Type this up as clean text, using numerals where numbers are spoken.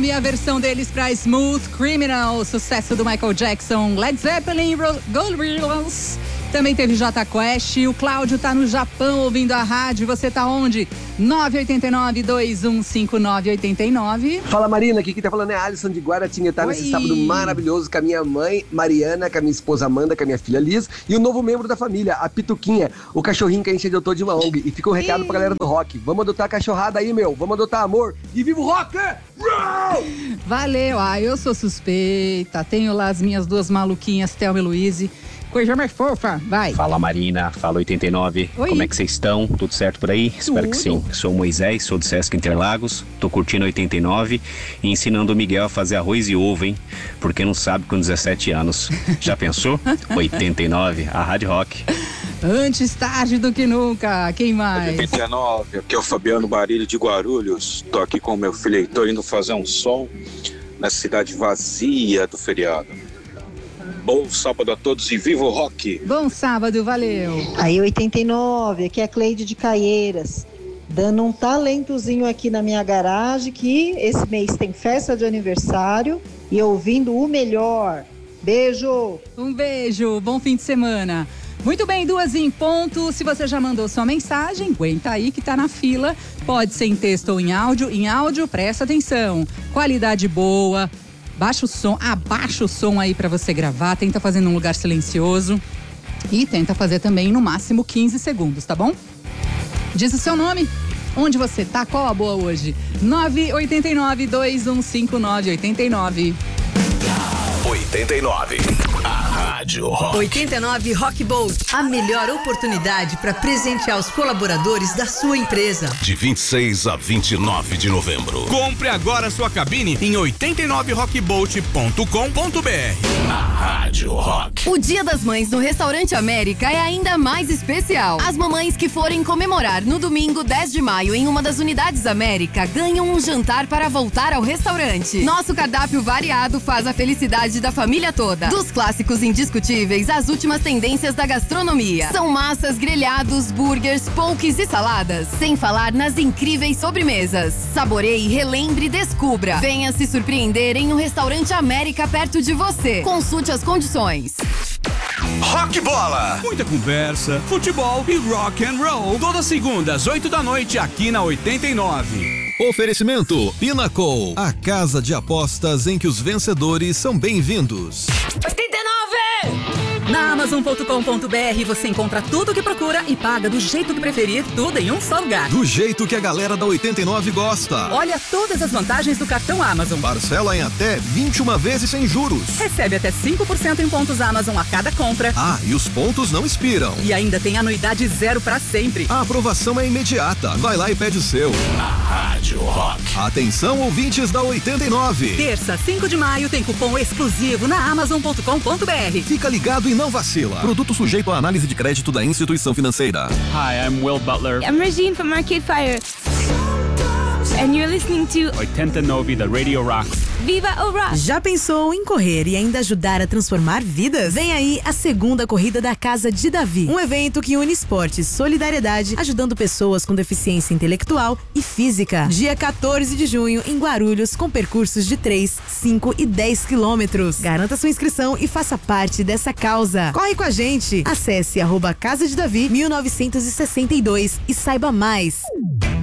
Nome, a versão deles pra Smooth Criminal, sucesso do Michael Jackson, Led Zeppelin, Gorillaz. Também teve Jota Quest. O Cláudio tá no Japão ouvindo a rádio. Você tá onde? 989-215989. Fala, Marina, aqui quem tá falando é Alisson de Guaratinguetá. Nesse sábado maravilhoso com a minha mãe, Mariana, com a minha esposa Amanda, com a minha filha Liz e o novo membro da família, a Pituquinha, o cachorrinho que a gente adotou de uma ONG. E fica o recado pra galera do rock. Vamos adotar a cachorrada aí, meu. Vamos adotar amor. E viva o rock! Valeu. Eu sou suspeita. Tenho lá as minhas duas maluquinhas, Thelma e Luíse. Coisa mais fofa, vai. Fala, Marina, fala 89. Oi. Como é que vocês estão? Tudo certo por aí? Espero que sim. Sou o Moisés, sou do Sesc Interlagos, tô curtindo 89 e ensinando o Miguel a fazer arroz e ovo, hein? Porque não sabe com 17 anos. Já pensou? 89, a Rádio Rock. Antes tarde do que nunca, quem mais? 89, aqui é o Fabiano Barilho de Guarulhos. Tô aqui com o meu filho Heitor indo fazer um som na cidade vazia do feriado. Bom sábado a todos e viva o rock! Bom sábado, valeu! Aí 89, aqui é a Cleide de Caieiras, dando um talentozinho aqui na minha garagem, que esse mês tem festa de aniversário e ouvindo o melhor. Beijo! Um beijo, bom fim de semana! Muito bem, 2 em ponto. Se você já mandou sua mensagem, aguenta aí que tá na fila. Pode ser em texto ou em áudio. Em áudio, presta atenção. Qualidade boa. Abaixa o som aí pra você gravar, tenta fazer num lugar silencioso e tenta fazer também no máximo 15 segundos, tá bom? Diz o seu nome, onde você tá, qual a boa hoje? 989-2159-89. 89. A Rádio Rock. 89 Rock Bolt. A melhor oportunidade para presentear os colaboradores da sua empresa. De 26 a 29 de novembro. Compre agora sua cabine em 89rockbolt.com.br. A Rádio Rock. O Dia das Mães no Restaurante América é ainda mais especial. As mamães que forem comemorar no domingo 10 de maio em uma das unidades América ganham um jantar para voltar ao restaurante. Nosso cardápio variado faz a felicidade da família toda. Dos clássicos indiscutíveis às últimas tendências da gastronomia. São massas, grelhados, burgers, poques e saladas. Sem falar nas incríveis sobremesas. Saboreie, relembre e descubra. Venha se surpreender em um restaurante América perto de você. Consulte as condições. Rock Bola. Muita conversa, futebol e rock and roll. Todas segundas, 8 da noite, aqui na 89. Oferecimento Pinnacle, a casa de apostas em que os vencedores são bem-vindos. 89! Na Amazon.com.br você encontra tudo o que procura e paga do jeito que preferir, tudo em um só lugar. Do jeito que a galera da 89 gosta. Olha todas as vantagens do cartão Amazon. Parcela em até 21 vezes sem juros. Recebe até 5% em pontos Amazon a cada compra. Ah, e os pontos não expiram. E ainda tem anuidade 0 pra sempre. A aprovação é imediata. Vai lá e pede o seu. A Rádio Rock. Atenção, ouvintes da 89. Terça, 5 de maio, tem cupom exclusivo na Amazon.com.br. Fica ligado e não vacila. Produto sujeito à análise de crédito da instituição financeira. Hi, I'm Will Butler. I'm Regine from Arcade Fire. And you're listening to 89 da Radio Rock. Viva o Rock! Já pensou em correr e ainda ajudar a transformar vidas? Vem aí a segunda corrida da Casa de Davi. Um evento que une esporte e solidariedade, ajudando pessoas com deficiência intelectual e física. Dia 14 de junho, em Guarulhos, com percursos de 3, 5 e 10 quilômetros. Garanta sua inscrição e faça parte dessa causa. Corre com a gente! Acesse @Casa de Davi 1962 e saiba mais.